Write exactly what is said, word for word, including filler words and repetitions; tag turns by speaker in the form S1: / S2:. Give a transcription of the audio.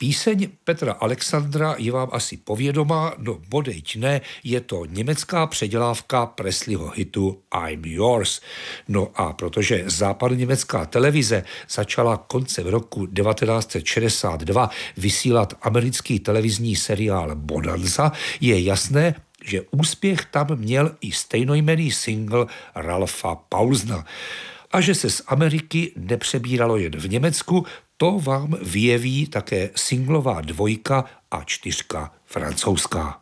S1: Píseň Petra Alexandra je vám asi povědomá, no bodejť ne, je to německá předělávka Presleyho hitu I'm Yours. No a protože západoněmecká televize začala koncem roku devatenáct set šedesát dva vysílat americký televizní seriál Bonanza, je jasné, že úspěch tam měl i stejnojmenný single Ralpha Paulsna. A že se z Ameriky nepřebíralo jen v Německu, to vám vyjeví také singlová dvojka a čtyřka francouzská.